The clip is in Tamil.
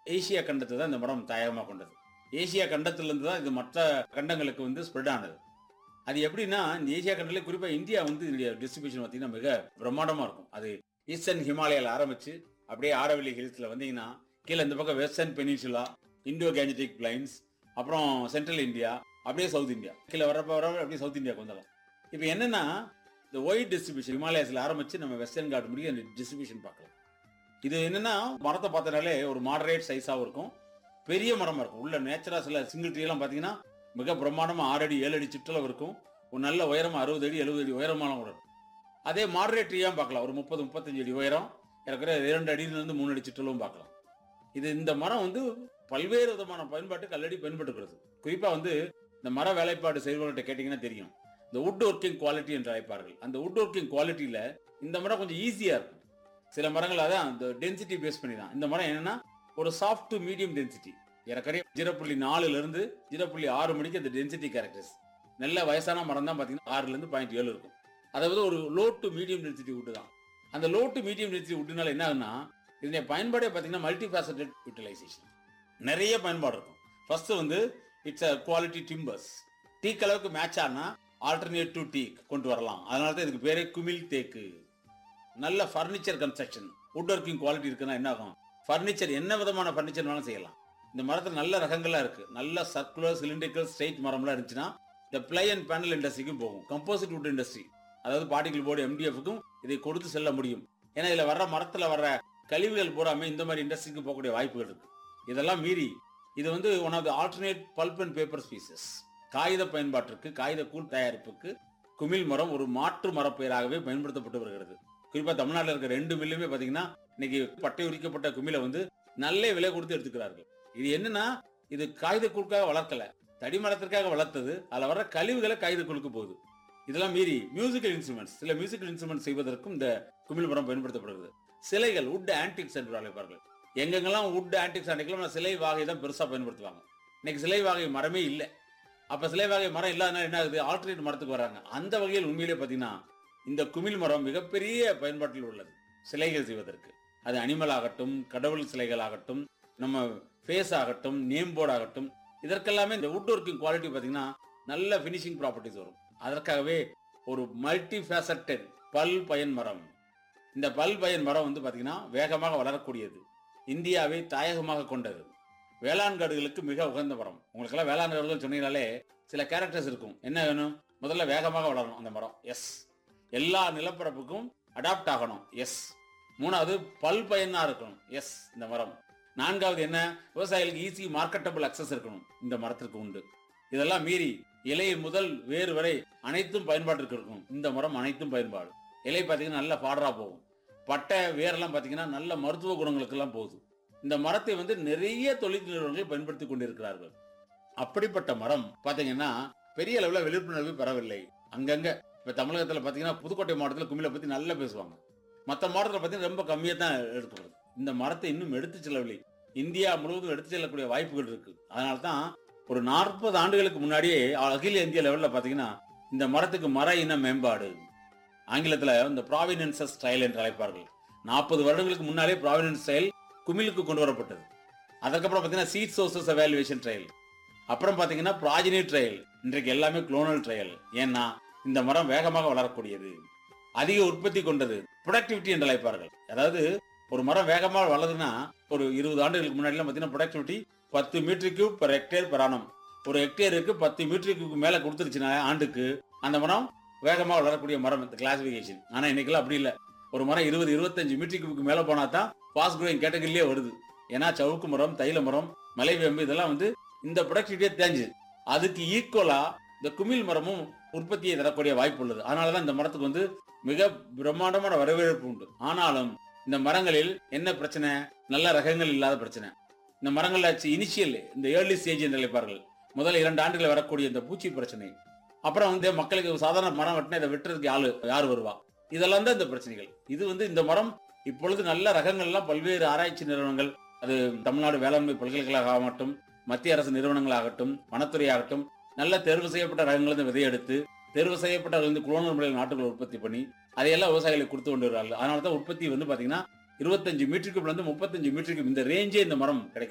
ஏசியா கண்டத்தை தான் இந்த மரம் தாயகமாக கொண்டது. ஏசியா கண்டத்திலிருந்து தான் இது மற்ற கண்டங்களுக்கு வந்து ஸ்ப்ரெட் ஆனது. அது எப்படின்னா, இந்த ஏசியா கண்டத்திலே குறிப்பா இந்தியா வந்து இதனுடைய டிஸ்ட்ரிபியூஷன் பார்த்தீங்கன்னா மிக பிரம்மாண்டமா இருக்கும். அது ஈஸ்டர்ன் ஹிமாலயால ஆரம்பிச்சு அப்படியே ஆரவல்லி ஹில்ஸ்ல வந்தீங்கன்னா, கீழ இந்த பக்கம் western peninsula, Indo Gangetic plains, அப்புறம் சென்ட்ரல் இந்தியா, அப்படியே சவுத் இந்தியா. கீழ வரப்ப அப்படியே சவுத் இந்தியாவுக்கு வந்துடலாம். இப்ப என்னன்னா, இந்த ஒயிட் டிஸ்ட்ரிபியூஷன் ஹிமாலயாஸ்ல ஆரம்பிச்சு நம்ம வெஸ்டர்ன் காட் முடிய அந்த டிஸ்ட்ரிபியூஷன் பார்க்கலாம். இது என்னன்னா, மரத்தை பார்த்தனாலே ஒரு மாடரேட் சைஸாவும் இருக்கும். பெரிய மரமா இருக்கும். உள்ள நேச்சுரா சில சிங்கிள் ட்ரீ எல்லாம் பார்த்தீங்கன்னா, மிக பிரம்மாண்டமா 6 அடி 7 அடி சுற்றளவு இருக்கும். ஒரு நல்ல உயரமா 60 அடி 70 அடி உயரமான கூட இருக்கும். அதே மாடரேட் ட்ரீயா பார்க்கலாம். ஒரு 30 35 அடி உயரம், ஏறக்குறைய 2 அடியிலிருந்து 3 அடி சுற்றளவும் பார்க்கலாம். இந்த மரம் வந்து பல்வேறு விதமான பயன்பாட்டுக்கு ஆல்ரெடி பயன்படுகிறது. குறிப்பா வந்து இந்த மர வேலைப்பாடு செய்பவர்கிட்ட கேட்டீங்கன்னா தெரியும். இந்த வுட் ஒர்க்கிங் குவாலிட்டி என்று அழைப்பார்கள். அந்த வுட் ஒர்க்கிங் குவாலிட்டியில இந்த மரம் கொஞ்சம் ஈஸியா இருக்கும். சில மரங்கள் அதான் அந்த டென்சிட்டி பேஸ் பண்ணி தான். இந்த மரம் என்னன்னா ஒரு சாஃப்ட் டு மீடியம் டென்சிட்டி. ஏறக்குறைய 0.4 இருந்து 0.6 மணிக்கு அந்த டென்சிட்டி கேரக்டர்ஸ். நல்ல வயசான மரம் தான் பார்த்தீங்கன்னா 6 இருந்து 0.7 இருக்கும். அதாவது ஒரு low to medium density would தான். அந்த லோ டு மீடியம் டென்சிட்டி வுட்னால என்ன ஆகுதுன்னா, இதனுடைய பயன்பாடே பார்த்தீங்கன்னா மல்டி ஃபேசட்டட் யூட்டிலைசேஷன். நிறைய பயன்பாடு இருக்கும். ஃபர்ஸ்ட் வந்து இட்ஸ் அ குவாலிட்டி டிம்பர்ஸ். டீக் அளவுக்கு மேட்ச் ஆனா ஆல்டர்னேட் டு டீக் கொண்டு வரலாம். அதனால தான் இதுக்கு பேரே குமிழ் தேக்கு. நல்ல furniture construction would working quality இருக்குன்னா என்ன ஆகும், ஃபர்னிச்சர் என்ன விதமான ஃபர்னிச்சர் வேணாலும் செய்யலாம். இந்த மரத்தில் நல்ல ரகங்கள்லாம் இருக்கு. நல்ல சர்க்குலர் சிலிண்ட்ரிக்கல் ஸ்ட்ரெயிட் மரம்லாம் இருந்துச்சுன்னா இந்த பிளை அண்ட் பேனல் இண்டஸ்ட்ரிக்கும் போகும். கம்போசிட் வுட் இண்டஸ்ட்ரி, அதாவது பார்ட்டிகல் போர்டு எம்டிஎஃப்க்கும் இதை கொடுத்து செல்ல முடியும். ஏன்னா இதில் வர்ற மரத்தில் வர்ற கழிவுகள் பூராமே இந்த மாதிரி இண்டஸ்ட்ரிக்கு போகக்கூடிய வாய்ப்புகள் இருக்கு. இதெல்லாம் மீறி இது வந்து one of the alternate bulb and paper species. காகித பயன்பாட்டிற்கு, காகித கூழ் தயாரிப்புக்கு குமிழ் மரம் ஒரு மாற்று மரப்பெயராகவே பயன்படுத்தப்பட்டு வருகிறது. குறிப்பா தமிழ்நாட்டில் இருக்க 2 மில்லுமே பாத்தீங்கன்னா இன்னைக்கு பட்டை உரிக்கப்பட்ட குமிழை வந்து நல்ல விலை கொடுத்து எடுத்துக்கிறார்கள். இது என்னன்னா, இது காகித கூழுக்காக வளர்க்கல, தடி மரத்திற்காக வளர்த்தது. அதுல வர்ற கழிவுகளை காகித கூழுக்கு போகுது. இதெல்லாம் மீறி மியூசிக்கல் இன்ஸ்ட்ருமெண்ட்ஸ், சில மியூசிக்கல் இன்ஸ்ட்ருமெண்ட் செய்வதற்கும் இந்த குமிழ் மரம் பயன்படுத்தப்படுகிறது. சிலைகள், வுட் ஆன்டிக்ஸ் என்று அழைப்பார்கள். எங்கெங்கெல்லாம் வுட் ஆன்டிக்ஸ் அன்னைக்கெல்லாம் சிலை வாகை தான் பெருசா பயன்படுத்துவாங்க. இன்னைக்கு சிலை வாகை மரமே இல்லை. அப்ப சிலை வாகை மரம் இல்லாதனால என்ன ஆகுது, ஆல்டர்னேட் மரத்துக்கு வராங்க. அந்த வகையில் உண்மையிலே பாத்தீங்கன்னா இந்த குமிழ் மரம் மிகப்பெரிய பயன்பாட்டில் உள்ளது சிலைகள் செய்வதற்கு. அது அனிமல் ஆகட்டும், கடவுள் சிலைகள் ஆகட்டும், நம்ம ஃபேஸ் ஆகட்டும், நேம் போர்டு ஆகட்டும், இதற்கெல்லாமே இந்த வுட் ஒர்க்கிங் குவாலிட்டி பாத்தீங்கன்னா நல்ல பினிஷிங் ப்ராப்பர்ட்டிஸ் வரும். அதற்காகவே ஒரு மல்டி ஃபேசட்டட் பல் பயன் மரம். இந்த பல் பயன் மரம் வந்து பாத்தீங்கன்னா வேகமாக வளரக்கூடியது, இந்தியாவை தாயகமாக கொண்டது, வேளாண் காடுகளுக்கு மிக உகந்த மரம். உங்களுக்கெல்லாம் வேளாண் காடுகள் சொன்னீங்கனாலே சில கேரக்டர்ஸ் இருக்கும். என்ன வேணும், முதல்ல வேகமாக வளரணும் அந்த மரம், எஸ். எல்லா நிலப்பரப்புக்கும் அடாப்ட் ஆகணும், எஸ். மூணாவது பல் பயனா இருக்கணும், எஸ் இந்த மரம். நான்காவது என்ன, விவசாயிகளுக்கு ஈஸி மார்க்கெட்டபிள் அக்சஸ் இருக்கணும், இந்த மரத்திற்கு உண்டு. இதெல்லாம் மீறி இலை முதல் வேறு வரை அனைத்தும் பயன்பாட்டிற்கு இருக்கும். இந்த மரம் அனைத்தும் பயன்பாடு. இலை பார்த்தீங்கன்னா நல்ல பாடரா போகும். பட்டை வேரெல்லாம் பார்த்தீங்கன்னா நல்ல மருத்துவ குணங்களுக்கு எல்லாம் போகுது. இந்த மரத்தை வந்து நிறைய தொழில் நிறுவனங்கள் பயன்படுத்தி கொண்டிருக்கிறார்கள். அப்படிப்பட்ட மரம் பார்த்தீங்கன்னா பெரிய அளவில் விழிப்புணர்வு பெறவில்லை. அங்கங்க இப்ப தமிழகத்துல பாத்தீங்கன்னா புதுக்கோட்டை மாவட்டத்தில் குமிழை பத்தி நல்லா பேசுவாங்க. மற்ற மாவட்டத்தில் பார்த்தீங்கன்னா ரொம்ப கம்மியா தான் எடுக்கப்படுது. இந்த மரத்தை இன்னும் எடுத்து செல்லவில்லை. இந்தியா முழுவதும் எடுத்து செல்லக்கூடிய வாய்ப்புகள் இருக்கு. அதனால தான் ஒரு 40 ஆண்டுகளுக்கு முன்னாடியே அகில இந்திய லெவல்ல பாத்தீங்கன்னா இந்த மரத்துக்கு மர இன மேம்பாடு, ஆங்கிலத்துல இந்த ப்ராவினன்சஸ் ட்ரையல் என்று அழைப்பார்கள். 40 வருடங்களுக்கு முன்னாலே ப்ராவினன்ஸ் ட்ரையல் குமிழுக்கு கொண்டு வரப்பட்டது. அதுக்கப்புறம் பாத்தீங்கன்னா சீட் சோர்சஸ் எவாலுவேஷன் ட்ரையல், அப்புறம் பாத்தீங்கன்னா ப்ராஜினி ட்ரையல், இன்றைக்கு எல்லாமே குளோனல் ட்ரையல். ஏன்னா இந்த மரம் வேகமாக வளரக்கூடியது, அதிக உற்பத்தி கொண்டது, ப்ரொடக்டிவிட்டி என்று அழைப்பார்கள். அதாவது ஒரு மரம் வேகமாக வளருதுன்னா ஒரு 20 ஆண்டுகளுக்கு முன்னாடி பாத்தீங்கன்னா productivity 10 metre cube per hectare per annum. ஒரு ஹெக்டேருக்கு 10 மீட்டர் கியூப் மேல கொடுத்துருச்சுன்னா ஆண்டுக்கு அந்த மரம் வேகமாக வளரக்கூடிய மரம், இந்த கிளாசிபிகேஷன். ஆனா இன்னைக்கெல்லாம் அப்படி இல்லை. ஒரு மரம் 20-25 மீட்டர் கியூபுக்கு மேல போனா தான் ஃபாஸ்ட் க்ரோயிங் கேட்டகரியிலே வருது. ஏன்னா சவுக்கு மரம், தைல மரம், மலைவேம்பு இதெல்லாம் வந்து இந்த ப்ரொடக்டிவிட்டியே தேஞ்சு, அதுக்கு ஈக்குவலா இந்த குமிழ் மரமும் உற்பத்தியை தரக்கூடிய வாய்ப்பு உள்ளது. அதனாலதான் இந்த மரத்துக்கு வந்து மிக பிரம்மாண்டமான வரவேற்பு உண்டு. ஆனாலும் இந்த மரங்களில் என்ன பிரச்சனை, நல்ல ரகங்கள் இல்லாத பிரச்சனை. இந்த மரங்கள்ல இனிஷியல் இந்த ஏர்லி ஸ்டேஜ் என்று அழைப்பார்கள், முதல் 2 ஆண்டுகள் வரக்கூடிய இந்த பூச்சி பிரச்சனை, அப்புறம் வந்து மக்களுக்கு சாதாரண மரம் வெட்டினா இதை வெட்டுறதுக்கு யார் வருவா, இதெல்லாம் தான் இந்த பிரச்சனைகள். இது வந்து இந்த மரம் இப்பொழுது நல்ல ரகங்கள்லாம் பல்வேறு ஆராய்ச்சி நிறுவனங்கள், அது தமிழ்நாடு வேளாண்மை பல்கலைக்கழகம் ஆகட்டும், மத்திய அரசு நிறுவனங்கள் ஆகட்டும், வனத்துறை ஆகட்டும், நல்ல தேர்வு செய்யப்பட்ட ரகங்கள் விதையெடுத்து தேர்வு செய்யப்பட்ட குளோனல் முறையில் நாட்டுகள் உற்பத்தி பண்ணி அதையெல்லாம் விவசாயிகளுக்கு கொடுத்து கொண்டு வருவார்கள். அதனால தான் உற்பத்தி வந்து பாத்தீங்கன்னா 25 மீட்டருக்கு 35 மீட்டருக்கு இந்த ரேஞ்சே இந்த மரம் கிடைக்கும்.